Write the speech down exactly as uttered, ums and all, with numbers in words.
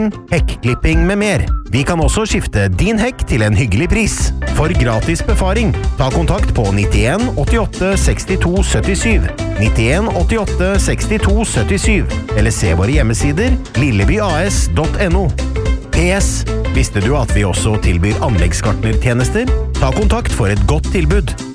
lakkering, hekklipping med mer. Vi kan også skifte din hekk til en hyggelig pris. For gratis befaring, ta kontakt på nittien åttiåtte sekstito syttisju, nittien åttiåtte sekstito syttisju, eller se våre hjemmesider lillebyas punktum no. P S. Visste du at vi også tilbyr anleggsgartnertjenester? Ta kontakt for et godt tilbud.